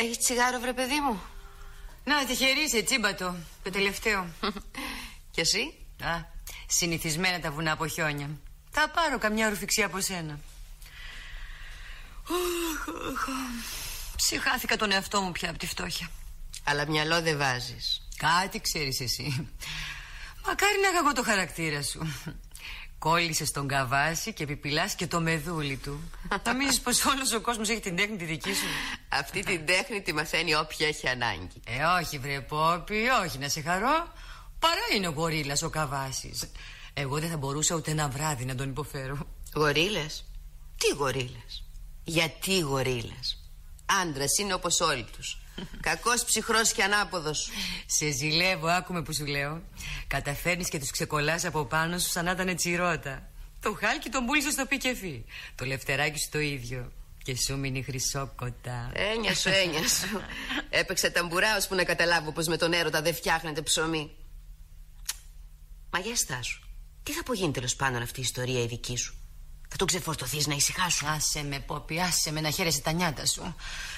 Έχεις τσιγάρο, βρε παιδί μου? Να, τυχερή είσαι, τσίμπατο. Το τελευταίο. Κι εσύ? Συνηθισμένα τα βουνά από χιόνια. Θα πάρω καμιά ρουφιξία από σένα. Ψυχάθηκα τον εαυτό μου πια από τη φτώχεια. Αλλά μυαλό δεν βάζεις. Κάτι ξέρεις εσύ. Μακάρι να έχω το χαρακτήρα σου. Κόλλησες τον καβάση και επιπυλάς και το μεδούλι του. Νομίζεις πως όλος ο κόσμος έχει την τέχνη τη δική σου? Αυτή την τέχνη τη μαθαίνει όποια έχει ανάγκη. Όχι βρε Πόπι, όχι, να σε χαρώ. Παρά είναι ο γορίλας ο καβάσης. Εγώ δεν θα μπορούσα ούτε ένα βράδυ να τον υποφέρω. Γορίλες? Τι γορίλες? Γιατί γορίλες? Άντρας είναι όπως όλοι τους. Κακός, ψυχρός και ανάποδος. Σε ζηλεύω, άκουμε που σου λέω. Καταφέρνεις και τους ξεκολλάς από πάνω σου σαν να ήταν τσιρότα. Το χάλκι τον πούλησε στο πικεφί. Το λευτεράκι σου το ίδιο. Και σου μείνει χρυσόκοτα. Έννοια σου, έννοια σου. Έπαιξε ταμπουρά ώσπου να καταλάβω πως με τον έρωτα δεν φτιάχνεται ψωμί. Μα για στάσου. Τι θα απογίνει τέλος πάντων αυτή η ιστορία η δική σου? Θα τον ξεφορτωθείς να ησυχάσου? Άσε με Πόπι, άσε με να χαίρεσαι τα νιάτα σου.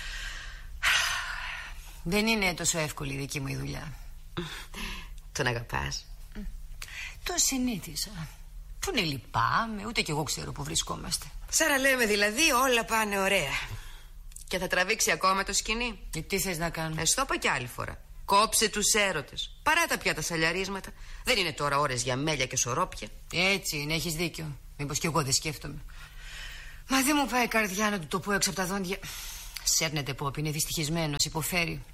Δεν είναι τόσο εύκολη η δική μου η δουλειά. Τον αγαπάς? Το συνήθισα. Πού είναι, λυπάμαι, ούτε κι εγώ ξέρω που βρισκόμαστε. Σάρα λέμε δηλαδή όλα πάνε ωραία. Και θα τραβήξει ακόμα το σκηνή. Τι θες να κάνω? Στο είπα κι άλλη φορά. Κόψε τους έρωτες. Παράτα πια τα σαλιαρίσματα. Δεν είναι τώρα ώρες για μέλια και σωρόπια. Έτσι είναι, έχεις δίκιο. Μήπως κι εγώ δεν σκέφτομαι. Μα δεν μου πάει η καρδιά να του το πω έξω από τα δόντια. Σέρνεται Πόπι, είναι δυστυχισμένος, υποφέρει.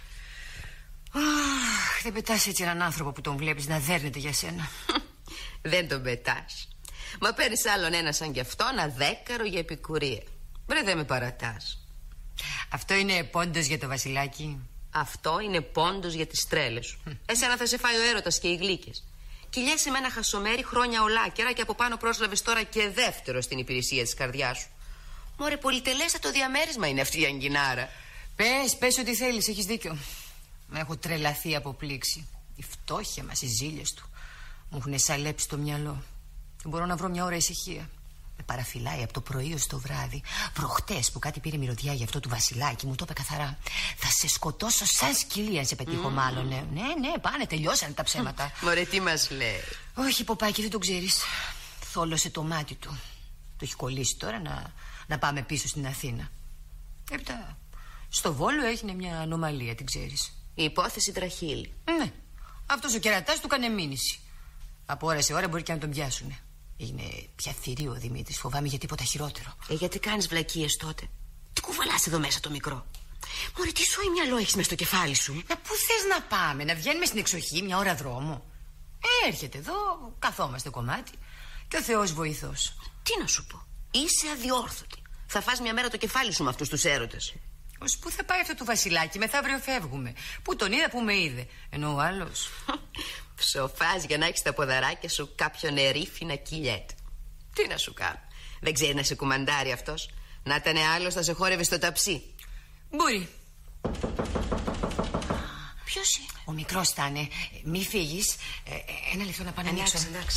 Αχ, δεν πετάς έτσι έναν άνθρωπο που τον βλέπεις να δέρνεται για σένα. Δεν τον πετάς. Μα παίρνεις άλλον ένα σαν κι αυτόν, αδέκαρο για επικουρία. Βρε, δεν με παρατάς. Αυτό είναι πόντος για το βασιλάκι. Αυτό είναι πόντος για τις τρέλες σου. Εσένα θα σε φάει ο έρωτας και οι γλύκες. Κυλιέσαι με ένα χασομέρι χρόνια ολάκερα και από πάνω πρόσλαβες τώρα και δεύτερο στην υπηρεσία της καρδιάς σου. Μωρέ, πολυτελέστατο διαμέρισμα είναι αυτή η αγκινάρα. Πες ό,τι θέλεις, έχεις δίκιο. Έχω τρελαθεί από πλήξη. Η φτώχεια μας, οι ζήλιες του μου έχουν σαλέψει το μυαλό. Δεν μπορώ να βρω μια ώρα ησυχία. Με παραφυλάει από το πρωί ως το βράδυ. Προχτές που κάτι πήρε μυρωδιά για αυτό του βασιλάκι, μου το είπε καθαρά. Θα σε σκοτώσω σαν σκυλί αν σε πετύχω μάλλον. Ναι, πάνε, τελειώσανε τα ψέματα. Μωρέ, τι μας λέει? Όχι Ποπάκι, δεν το ξέρεις. Θόλωσε το μάτι του. Το έχει κολλήσει τώρα να πάμε πίσω στην Αθήνα. Έπειτα στο Βόλο έγινε μια ανομαλία, την ξέρεις. Η υπόθεση Τραχίλη. Ναι, αυτός ο κερατάς του έκανε μήνυση. Από ώρα σε ώρα μπορεί και να τον πιάσουνε. Είναι πια θηρίο ο Δημήτρης, φοβάμαι για τίποτα χειρότερο. Γιατί κάνεις βλακίες τότε? Τι κουβαλάς εδώ μέσα το μικρό? Μωρέ, τι σόι μυαλό έχεις μες στο κεφάλι σου? Πού θες να πάμε, να βγαίνουμε στην εξοχή μια ώρα δρόμο? Έρχεται εδώ, καθόμαστε κομμάτι και ο Θεός βοηθός. Τι να σου πω, είσαι αδιόρθωτη. Θα φας μια μέρα το κεφάλι σου με αυτούς τους έρωτες. Ως πού θα πάει αυτό το βασιλάκι, μεθαύριο φεύγουμε. Πού τον είδα, που με είδε. Ενώ ο άλλος ψοφάς για να έχεις τα ποδαράκια σου κάποιον ερήφι να κυλιέται. Τι να σου κάνω, δεν ξέρει να σε κουμαντάρει αυτός? Να ήταν άλλος θα σε χόρευε στο ταψί. Μπορεί. Ποιος είναι? Ο μικρός ήταν. Μη φύγεις. Ένα λεπτό να πάνε να ανοίξω. Εντάξει.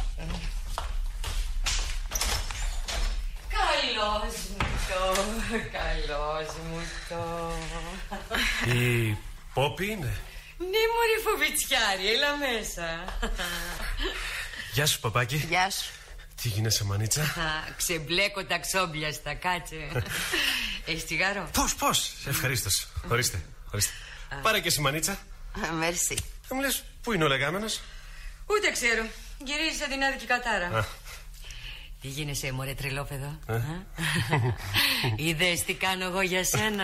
Καλώς μου το. Η Πόπη είναι? Ναι μωρή φοβιτσιάρη, έλα μέσα. Γεια σου παπάκι. Γεια σου. Τι γίνεσαι μανίτσα? Ξεμπλέκω τα ξόμπλιαστα, κάτσε. Έχεις τσιγάρο? Πώς, ευχαρίστως. Χωρίστε. Πάρε και εσύ μανίτσα. Μερσή. Θα μου λες πού είναι ο λεγάμενος? Ούτε ξέρω, γυρίζει σαν την άδικη κατάρα. Τι γίνεσαι μωρέ τρελόπεδο? Είδες τι κάνω εγώ για σένα?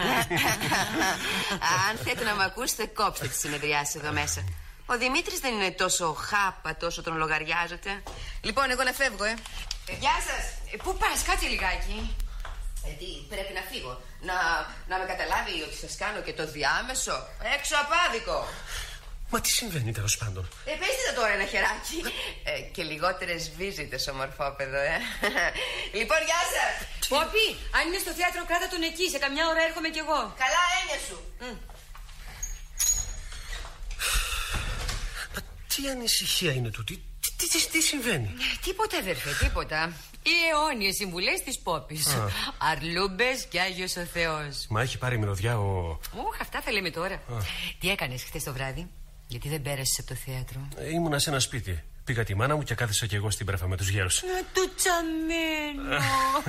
Αν θέλετε να μ' ακούσετε, κόψτε τη συνεδριάση εδώ μέσα. Ο Δημήτρης δεν είναι τόσο χάπα, τόσο τον λογαριάζεται. Λοιπόν, εγώ να φεύγω, Γεια σας. Πού πας, κάτσε λιγάκι. Τι, πρέπει να φύγω. Να με καταλάβει ότι σας κάνω και το διάμεσο. Έξω απάδικο. Μα τι συμβαίνει τέλος πάντων? Πέστε τώρα ένα χεράκι. Και λιγότερες βίζιτες, ομορφόπεδο, Λοιπόν, γεια σας. Πόπι, αν είναι στο θέατρο κράτα τον εκεί. Σε καμιά ώρα έρχομαι κι εγώ. Καλά, έννοια σου. Μα τι ανησυχία είναι τούτη? Τι συμβαίνει? Τίποτα, αδερφέ, τίποτα. Οι αιώνιες συμβουλές της Πόπης. Αρλούμπες και Άγιος ο Θεός. Μα έχει πάρει μυρωδιά ο... Αυτά θα λέμε τώρα. Τι έκανες χθες το βράδυ? Γιατί δεν πέρασες από το θέατρο? Ήμουνα σε ένα σπίτι. Πήγα τη μάνα μου και κάθισα κι εγώ στην πρέφα με τους γέρους. Το τσαμένο.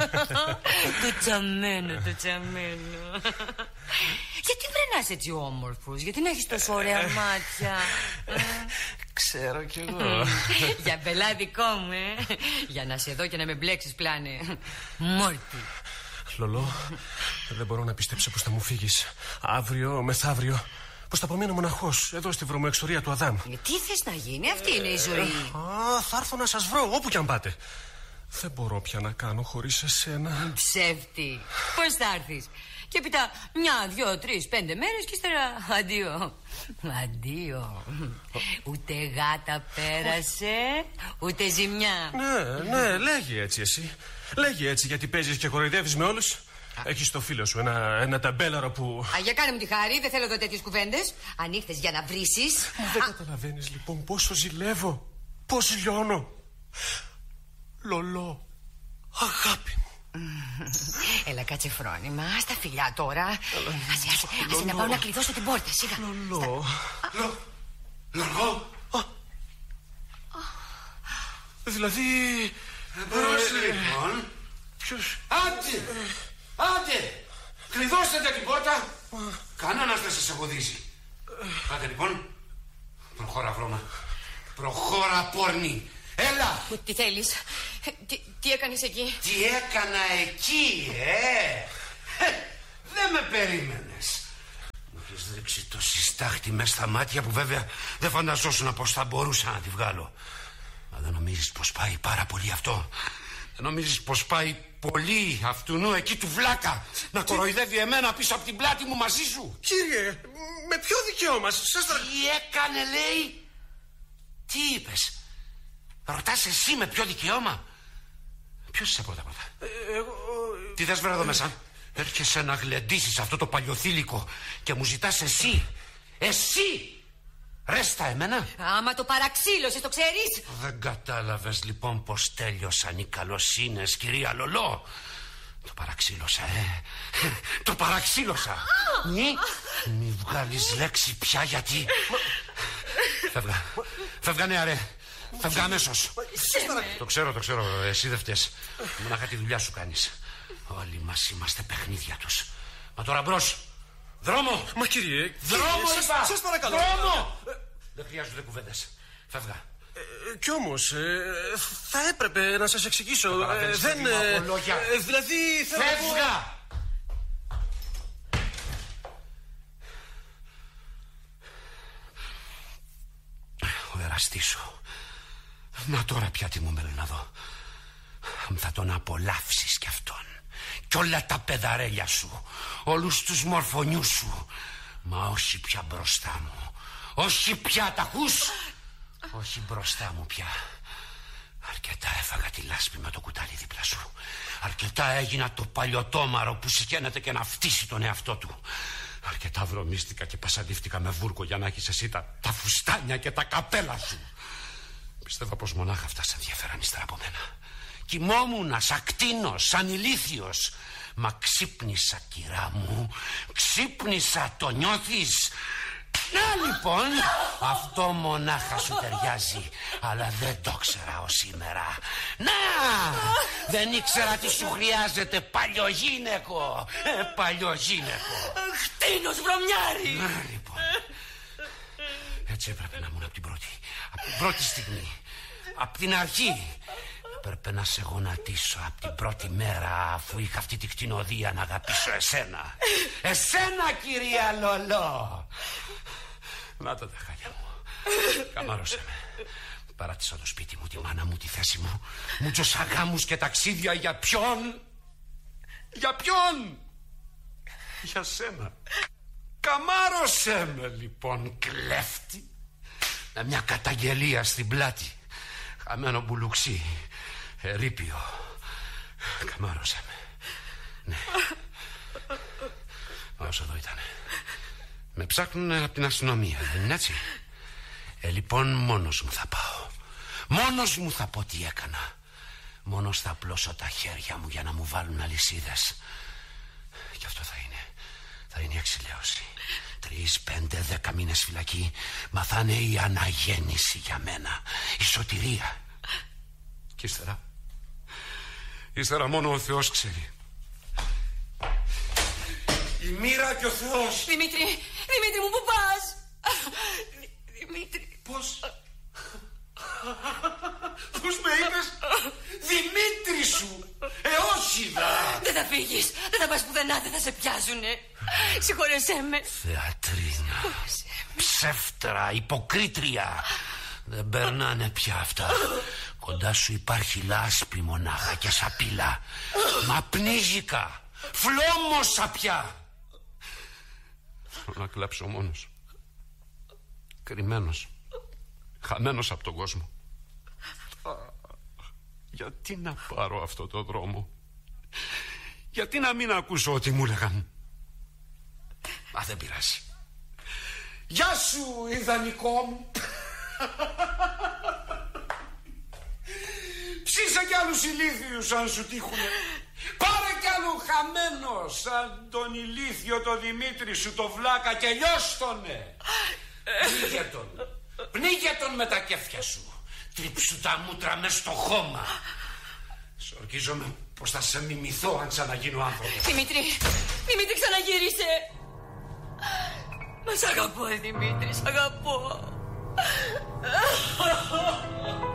Το τσαμένο. Γιατί βρενάς έτσι όμορφος? Γιατί να έχεις τόσο ωραία μάτια? Ξέρω κι εγώ. Για πελά δικό μου, για να σε δω και να με μπλέξεις πλάνε. Μόρτι. Λολό, δεν μπορώ να πιστέψω πως θα μου φύγεις. Αύριο, μεθαύριο, πως θα απομείνω μοναχός εδώ στη βρωμοεξορία του Αδάμ. Τι θες να γίνει? Αυτή είναι η ζωή. Θα έρθω να σας βρω όπου κι αν πάτε. Δεν μπορώ πια να κάνω χωρίς εσένα. Ψεύτη. Πώς θα έρθεις? Και έπειτα 1, 2, 3, 5 μέρες και ύστερα αντίο. Ούτε γάτα πέρασε, ούτε ζημιά. Ναι, λέγει έτσι εσύ. Λέγει έτσι γιατί παίζεις και κοροϊδεύεις με όλους. Έχεις το φίλο σου, ένα ταμπέλαρο που... Για κάνε μου τη χάρη, δεν θέλω εδώ τέτοιες κουβέντες. Αν ήρθες για να βρήσεις... Δεν καταλαβαίνεις λοιπόν πόσο ζηλεύω, πώς λιώνω. Λολό, αγάπη μου. Έλα, κάτσε φρόνημα, στα φιλιά τώρα. Άσε να πάω να κλειδώσω την πόρτα, σιγά. Λολό. Δηλαδή... Πώς λοιπόν? Ποιος? Άντε! Κλειδώστε την πόρτα. Κανένας δεν σας εμποδίζει. Άντε λοιπόν. Προχώρα βρώμα. Προχώρα πόρνη. Έλα! Τι θέλεις? Τι έκανες εκεί? Τι έκανα εκεί, δεν με περίμενες. Μου έχεις ρίξει τόση στάχτη μες στα μάτια που βέβαια δεν φανταζόσουν πως θα μπορούσα να τη βγάλω. Μα δεν νομίζεις πως πάει πάρα πολύ αυτό? Δεν νομίζεις πως πάει πολύ αυτουνού εκεί του βλάκα να κοροϊδεύει εμένα πίσω από την πλάτη μου μαζί σου? Κύριε, με ποιο δικαίωμα? Τι έκανε, λέει? Τι είπες? Ρωτάς εσύ με ποιο δικαίωμα? Ποιος είσαι πρώτα? Εγώ... Τι θες βρε εδώ μέσα? Έρχεσαι να γλεντήσεις αυτό το παλιοθήλικο και μου ζητάς εσύ? Ρέστα εμένα? Άμα το παραξήλωσες, το ξέρεις? Δεν κατάλαβες λοιπόν πως τέλειωσαν οι καλοσύνες, κυρία Λολό? Το παραξήλωσα, Το παραξήλωσα. Μη βγάλεις λέξη πια γιατί... Φεύγα νέα ρε. Φεύγα αμέσως. Το ξέρω, εσύ δεν φταίς. Μονάχα τη δουλειά σου κάνεις. Όλοι μας είμαστε παιχνίδια τους. Μα τώρα μπρος. Δρόμο! Μα κύριε... Δρόμο είπα! Σας παρακαλώ. Δρόμο! Δεν χρειάζονται κουβέντες. Φεύγα. Κι όμως θα έπρεπε να σας εξηγήσω. Δεν... δηλαδή... Φεύγα! Ο εραστής σου. Να τώρα πια τι μου μένει να δω. Θα τον απολαύσεις κι αυτόν. Κι όλα τα παιδαρέλια σου. Όλους τους μορφωνιούς σου. Μα όχι πια μπροστά μου. Όχι πια, τα ακούς? Όχι μπροστά μου πια. Αρκετά έφαγα τη λάσπη με το κουτάλι δίπλα σου. Αρκετά έγινα το παλιωτόμαρο που συχαίνεται και να φτύσει τον εαυτό του. Αρκετά βρωμίστηκα και πασαλήφτηκα με βούρκο για να έχεις εσύ τα φουστάνια και τα καπέλα σου. Πιστεύω πως μονάχα αυτά σε ενδιαφέραν ύστερα από μένα. Κοιμόμουνα σαν κτήνος, σαν ηλίθιος. Μα ξύπνησα, κυρά μου. Ξύπνησα, το νιώθεις? Να λοιπόν, αυτό μονάχα σου ταιριάζει. Αλλά δεν το ξέρα ως σήμερα. Να, δεν ήξερα τι σου χρειάζεται. Παλιογύναικο. Παλιογύναικο. Χτίνος βρωμιάρη. Να λοιπόν. Έτσι έπρεπε να ήμουν από την πρώτη στιγμή. Από την αρχή. Έπρεπε να σε γονατίσω από την πρώτη μέρα, αφού είχα αυτή τη κτηνοδία να αγαπήσω εσένα. Εσένα, κυρία Λολό. Να τα χάλια μου. Καμάρωσε με. Παράτησα το σπίτι μου, τη μάνα μου, τη θέση μου. Μου τζωσα γάμους και ταξίδια. Για ποιον? Για ποιον? Για σένα. Καμάρωσε με λοιπόν, κλέφτη. Με μια καταγγελία στην πλάτη. Χαμένο μπουλουξί. Ερείπιο. Καμάρωσε με. Ναι. Όσο εδώ ήτανε. Με ψάχνουν από την αστυνομία, δεν είναι έτσι? Λοιπόν μόνος μου θα πάω. Μόνος μου θα πω τι έκανα. Μόνος θα απλώσω τα χέρια μου για να μου βάλουν αλυσίδες. Και αυτό θα είναι η εξηλαίωση. 3, 5, 10 μήνες φυλακή. Μα θα είναι η αναγέννηση για μένα. Η σωτηρία. Και ύστερα μόνο ο Θεός ξέρει. Η μοίρα και ο Θεός. Δημήτρη μου, πού πας? Δημήτρη. Πώς με είπες? Δημήτρη σου. Όχι δα. Δεν θα φύγεις, δεν θα πας πουθενά, δεν θα σε πιάσουνε. Συγχώρεσέ με. Θεατρίνα, ψεύτρα, υποκρίτρια. Δεν περνάνε πια αυτά. Κοντά σου υπάρχει λάσπη μονάχα και σαπίλα. Μα πνίγηκα, φλόμωσα πια. Θέλω να κλάψω μόνος, κρυμμένος, χαμένος από τον κόσμο. Γιατί να πάρω αυτό το δρόμο? Γιατί να μην ακούσω ό,τι μου έλεγαν? Μα δεν πειράζει. Γεια σου, ιδανικό μου. Ψήσε κι άλλους ηλίθιους αν σου τύχουνε. Πάρε κι άλλον χαμένο σαν τον ηλίθιο το Δημήτρη σου, το βλάκα, και λιώστονε. Πνίγε τον με τα κέφια σου. Τρίψου τα μούτρα μες στο χώμα. Σορκίζομαι πως θα σε μιμηθώ αν ξαναγίνω άνθρωπος. Δημήτρη, ξαναγύρισε. Μα σ' αγαπώ, Δημήτρη, σ' αγαπώ.